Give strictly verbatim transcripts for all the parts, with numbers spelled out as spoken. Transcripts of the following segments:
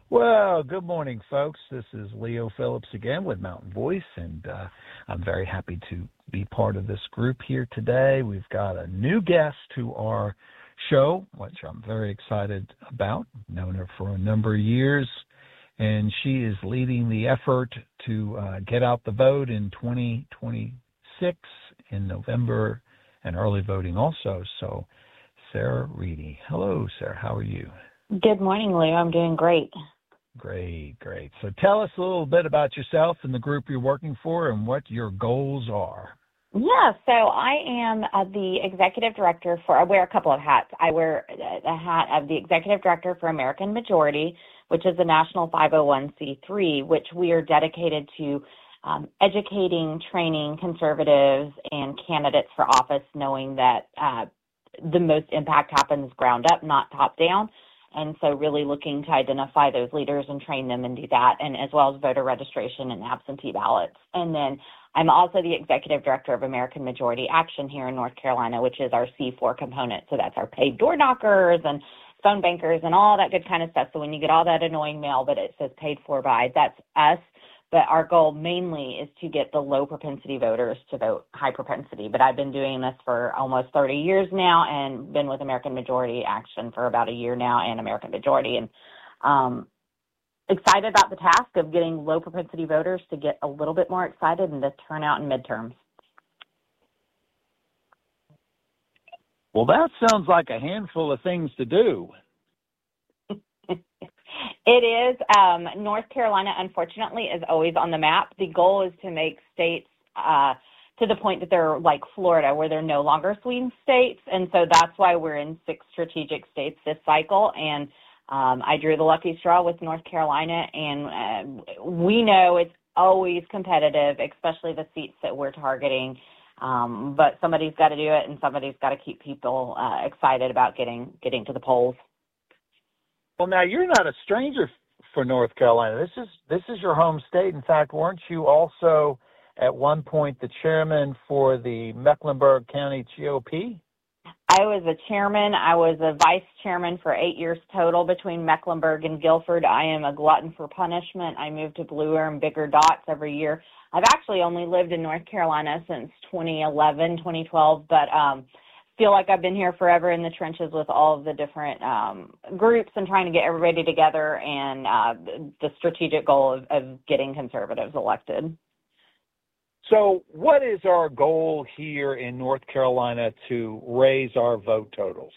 Well, good morning, folks. This is Leo Phillips again with Mountain Voice, and uh, I'm very happy to be part of this group here today. We've got a new guest to our show, which I'm very excited about. I've known her for a number of years, and she is leading the effort to uh, get out the vote in twenty twenty-six in November, and early voting also. So, Sarah Reedy. Hello, Sarah. How are you? Good morning, Leo. I'm doing great. Great, great. So tell us a little bit about yourself and the group you're working for and what your goals are. Yeah, so I am uh, the executive director for, I wear a couple of hats. I wear the hat of the executive director for American Majority, which is a national five oh one c three, which we are dedicated to um, educating, training conservatives and candidates for office, knowing that uh, the most impact happens ground up, not top down. And so really looking to identify those leaders and train them and do that, and as well as voter registration and absentee ballots. And then I'm also the executive director of American Majority Action here in North Carolina, which is our C four component. So that's our paid door knockers and phone bankers and all that good kind of stuff. So when you get all that annoying mail, but it says paid for by, that's us. But our goal mainly is to get the low propensity voters to vote high propensity. But I've been doing this for almost thirty years now and been with American Majority Action for about a year now and American Majority. And um, excited about the task of getting low propensity voters to get a little bit more excited and to turn out in midterms. Well, that sounds like a handful of things to do. It is. Um, North Carolina, unfortunately, is always on the map. The goal is to make states uh, to the point that they're like Florida, where they're no longer swing states. And so that's why we're in six strategic states this cycle. And um, I drew the lucky straw with North Carolina. And uh, we know it's always competitive, especially the seats that we're targeting. Um, but somebody's got to do it, and somebody's got to keep people uh, excited about getting getting to the polls. Well, now you're not a stranger for North Carolina. This is this is your home state. In fact, weren't you also at one point the chairman for the Mecklenburg County G O P? I was a chairman. I was a vice chairman for eight years total between Mecklenburg and Guilford. I am a glutton for punishment. I move to bluer and bigger dots every year. I've actually only lived in North Carolina since twenty eleven, twenty twelve, but um feel like I've been here forever in the trenches with all of the different um, groups and trying to get everybody together and uh, the strategic goal of, of getting conservatives elected. So what is our goal here in North Carolina to raise our vote totals?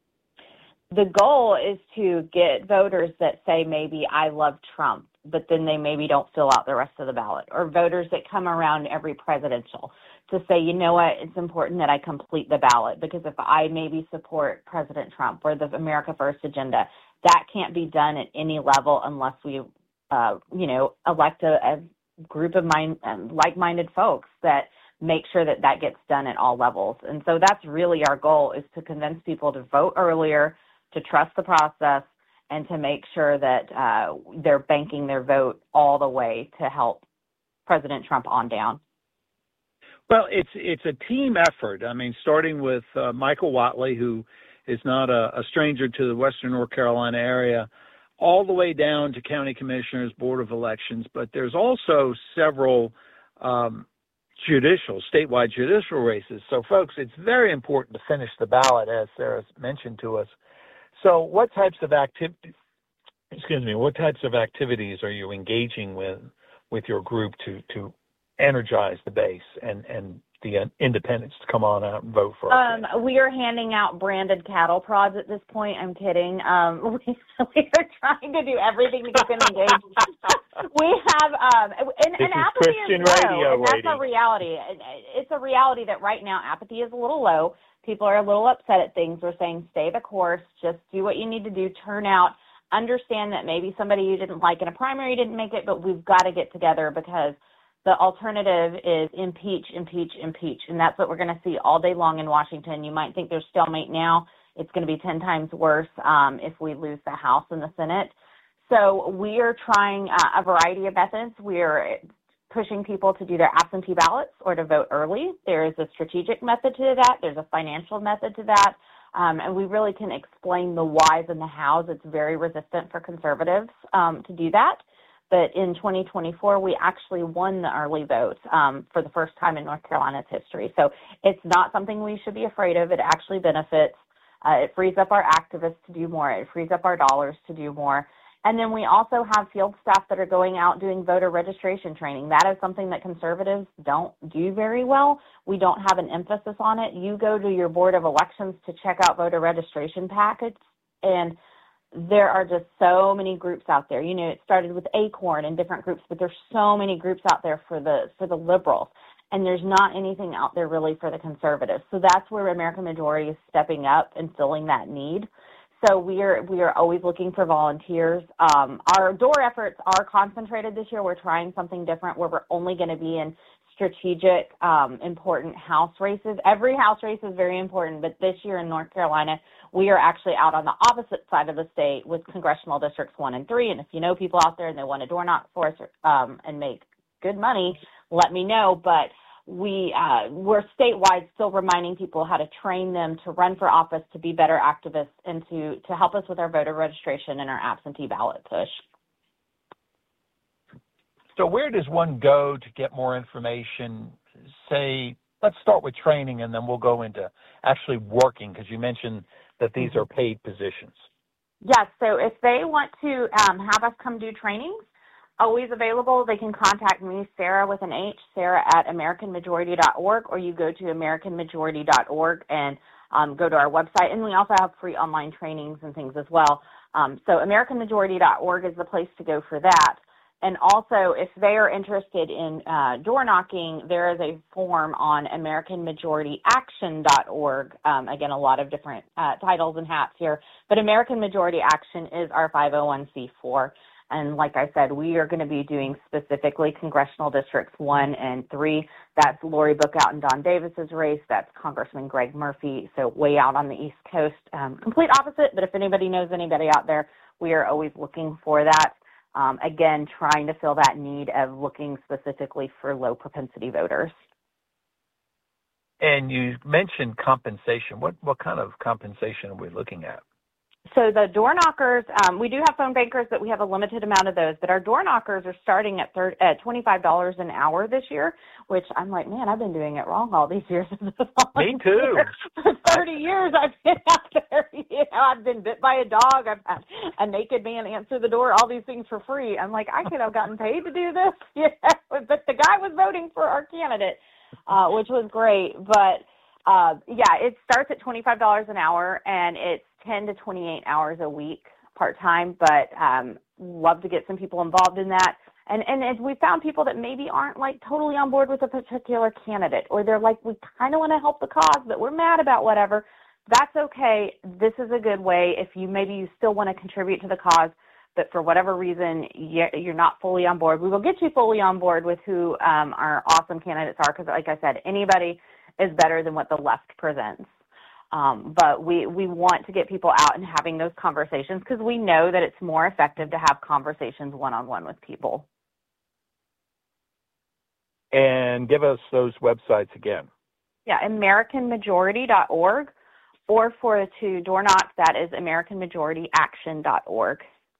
The goal is to get voters that say maybe I love Trump, but then they maybe don't fill out the rest of the ballot, or voters that come around every presidential to say, you know what, it's important that I complete the ballot, because if I maybe support President Trump or the America First agenda, that can't be done at any level unless we, uh, you know, elect a, a group of mind, um, like-minded folks that make sure that that gets done at all levels. And so that's really our goal, is to convince people to vote earlier, to trust the process, and to make sure that uh, they're banking their vote all the way to help President Trump on down. Well, it's it's a team effort. I mean, starting with uh, Michael Whatley, who is not a, a stranger to the Western North Carolina area, all the way down to county commissioners, board of elections. But there's also several um, judicial, statewide judicial races. So, folks, it's very important to finish the ballot, as Sarah mentioned to us. So, what types of activities? Excuse me. What types of activities are you engaging with with your group to to energize the base and, and the independents to come on out and vote for us? Um, we are handing out branded cattle prods at this point. I'm kidding. Um, we, we are trying to do everything to get them engaged. We have, um, and, and apathy Christian is low, radio, and that's lady. a reality. It's a reality that right now apathy is a little low. People are a little upset at things. We're saying stay the course, just do what you need to do, turn out, understand that maybe somebody you didn't like in a primary didn't make it, but we've got to get together, because the alternative is impeach, impeach, impeach, and that's what we're going to see all day long in Washington. You might think there's stalemate now. It's going to be ten times worse um, if we lose the House and the Senate. So we are trying uh, a variety of methods. We are pushing people to do their absentee ballots or to vote early. There is a strategic method to that. There's a financial method to that. Um, and we really can explain the whys and the hows. It's very resistant for conservatives um, to do that. But in twenty twenty-four, we actually won the early vote um, for the first time in North Carolina's history. So it's not something we should be afraid of. It actually benefits. Uh, it frees up our activists to do more. It frees up our dollars to do more. And then we also have field staff that are going out doing voter registration training. That is something that conservatives don't do very well. We don't have an emphasis on it. You go to your Board of Elections to check out voter registration packets, and there are just so many groups out there. You know, it started with ACORN and different groups, but there's so many groups out there for the for the liberals, and there's not anything out there really for the conservatives. So that's where American Majority is stepping up and filling that need. So we are we are always looking for volunteers. Um, our door efforts are concentrated this year. We're trying something different where we're only going to be in strategic, um, important House races. Every House race is very important, but this year in North Carolina, we are actually out on the opposite side of the state with congressional districts one and three. And if you know people out there and they want to door knock for us um, and make good money, let me know. But we, uh, we're statewide still reminding people how to train them to run for office, to be better activists, and to, to help us with our voter registration and our absentee ballot push. So where does one go to get more information? Say, let's start with training, and then we'll go into actually working, because you mentioned that these are paid positions. Yes, so if they want to um, have us come do trainings, always available. They can contact me, Sarah with an H, Sarah at American Majority dot org, or you go to American Majority dot org and um, go to our website. And we also have free online trainings and things as well. Um, so American Majority dot org is the place to go for that. And also, if they are interested in uh, door knocking, there is a form on American Majority Action dot org. Um, again, a lot of different uh, titles and hats here. But American Majority Action is our five oh one c four. And like I said, we are going to be doing specifically congressional districts one and three. That's Lori Bookout and Don Davis's race. That's Congressman Greg Murphy, so way out on the East Coast. Um, complete opposite, but if anybody knows anybody out there, we are always looking for that. Um, again, trying to fill that need of looking specifically for low propensity voters. And you mentioned compensation. What what kind of compensation are we looking at? So the door knockers, um, we do have phone bankers, but we have a limited amount of those. But our door knockers are starting at, thirty, at twenty-five dollars an hour this year, which I'm like, man, I've been doing it wrong all these years. Me too. For thirty years, I've been out there. You know, I've been bit by a dog. I've had a naked man answer the door, all these things for free. I'm like, I could have gotten paid to do this. Yeah, but the guy was voting for our candidate, uh, which was great. But, uh, yeah, it starts at twenty-five dollars an hour, and it's ten to twenty-eight hours a week part-time, but um, love to get some people involved in that. And, and as we found people that maybe aren't like totally on board with a particular candidate, or they're like, we kind of want to help the cause, but we're mad about whatever, that's okay. This is a good way. If you maybe you still want to contribute to the cause, but for whatever reason you're not fully on board, we will get you fully on board with who um, our awesome candidates are, because like I said, anybody is better than what the left presents. Um, but we, we want to get people out and having those conversations, because we know that it's more effective to have conversations one-on-one with people. And give us those websites again. Yeah, American Majority dot org, or for to door knock, that is American Majority Action dot org.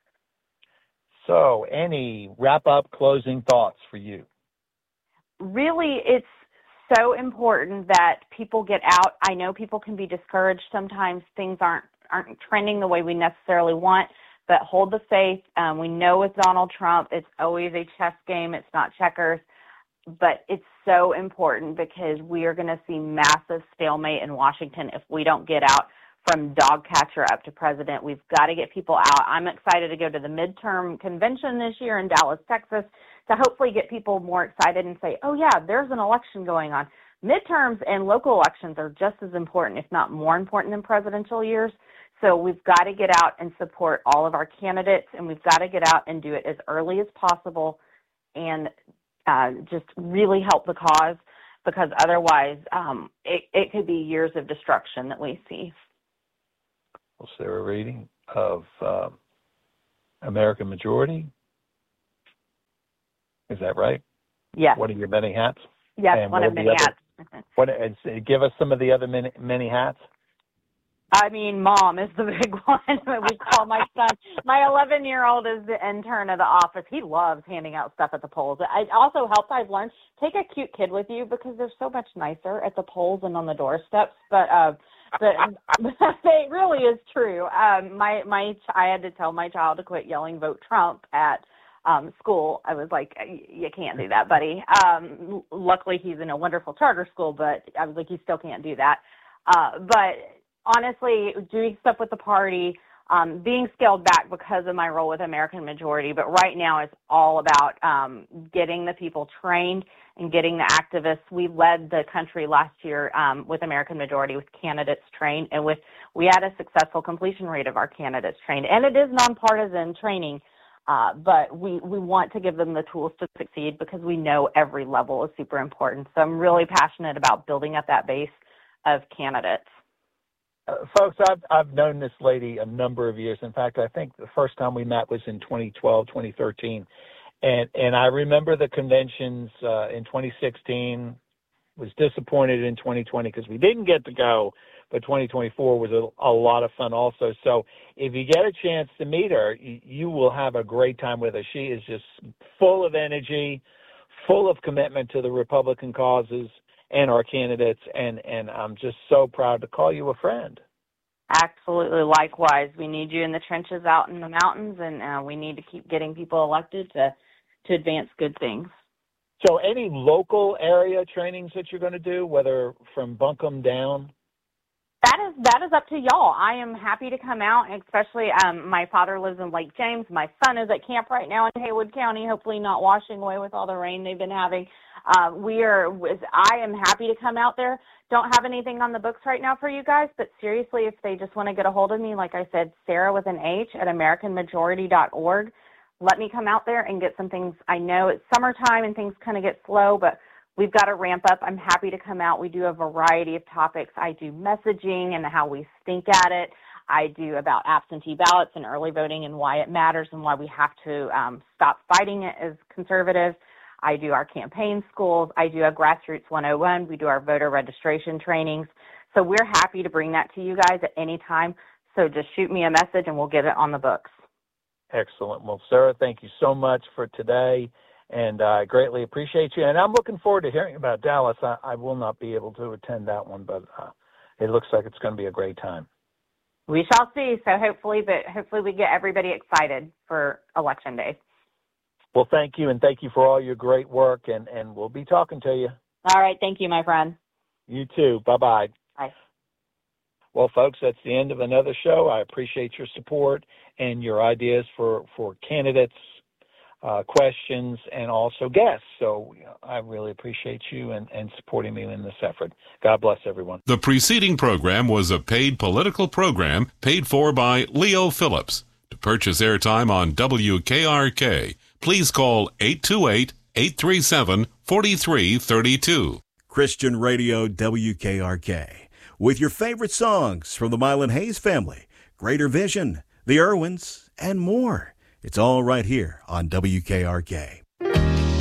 So any wrap-up closing thoughts for you? Really, it's so important that people get out. I know people can be discouraged. Sometimes things aren't aren't trending the way we necessarily want, but hold the faith. Um, we know with Donald Trump, it's always a chess game. It's not checkers, but it's so important because we are going to see massive stalemate in Washington if we don't get out from dog catcher up to president. We've got to get people out. I'm excited to go to the midterm convention this year in Dallas, Texas, to hopefully get people more excited and say, oh, yeah, there's an election going on. Midterms and local elections are just as important, if not more important, than presidential years. So we've got to get out and support all of our candidates, and we've got to get out and do it as early as possible and uh, just really help the cause, because otherwise um, it, it could be years of destruction that we see. Well, Sarah Reading of uh, American Majority. Is that right? Yes. One of your many hats? Yes, and one of many other, hats. what, and give us some of the other many, many hats. I mean, mom is the big one. We call my son. My eleven-year-old is the intern of the office. He loves handing out stuff at the polls. It also helps. I've learned, take a cute kid with you because they're so much nicer at the polls and on the doorsteps. But uh, but it really is true. Um, my my I had to tell my child to quit yelling "Vote Trump" at um, school. I was like, you can't do that, buddy. Um, luckily, he's in a wonderful charter school, but I was like, you still can't do that. Uh, but honestly, doing stuff with the party, um, being scaled back because of my role with American Majority, but right now it's all about um, getting the people trained and getting the activists. We led the country last year um, with American Majority with candidates trained, and with we had a successful completion rate of our candidates trained, and it is nonpartisan training, uh, but we, we want to give them the tools to succeed because we know every level is super important. So I'm really passionate about building up that base of candidates. Uh, folks, I've I've known this lady a number of years. In fact, I think the first time we met was in twenty twelve, twenty thirteen, and and I remember the conventions uh, in twenty sixteen. Was disappointed in twenty twenty because we didn't get to go, but twenty twenty-four was a, a lot of fun also. So if you get a chance to meet her, you, you will have a great time with her. She is just full of energy, full of commitment to the Republican causes and our candidates, and, and I'm just so proud to call you a friend. Absolutely. Likewise. We need you in the trenches out in the mountains, and uh, we need to keep getting people elected to, to advance good things. So any local area trainings that you're going to do, whether from Buncombe down? That is that is up to y'all. I am happy to come out, especially um, my father lives in Lake James. My son is at camp right now in Haywood County, hopefully not washing away with all the rain they've been having. Uh, we are. I am happy to come out there. Don't have anything on the books right now for you guys, but seriously, if they just want to get a hold of me, like I said, Sarah with an H at American Majority dot org. Let me come out there and get some things. I know it's summertime and things kind of get slow, but we've got to ramp up. I'm happy to come out. We do a variety of topics. I do messaging and how we think at it. I do about absentee ballots and early voting and why it matters and why we have to um, stop fighting it as conservatives. I do our campaign schools. I do a Grassroots one oh one. We do our voter registration trainings. So we're happy to bring that to you guys at any time. So just shoot me a message and we'll get it on the books. Excellent. Well, Sarah, thank you so much for today, and I greatly appreciate you. And I'm looking forward to hearing about Dallas. I, I will not be able to attend that one, but uh, it looks like it's going to be a great time. We shall see. So hopefully, but hopefully we get everybody excited for Election Day. Well, thank you, and thank you for all your great work, and, and we'll be talking to you. All right. Thank you, my friend. You too. Bye-bye. Bye. Well, folks, that's the end of another show. I appreciate your support and your ideas for, for candidates, uh, questions, and also guests. So you know, I really appreciate you and, and supporting me in this effort. God bless everyone. The preceding program was a paid political program paid for by Leo Phillips. To purchase airtime on W K R K, please call eight two eight, eight three seven, four three three two. Christian Radio W K R K. With your favorite songs from the Mylan Hayes family, Greater Vision, the Irwins, and more. It's all right here on W K R K.